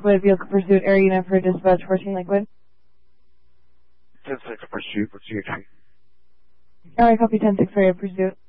Liquid, Vehicle Pursuit, Air Unit for Dispatch 14 Liquid. 10-6 Pursuit, what's your entry? Alright, copy 10-6 for Air Pursuit.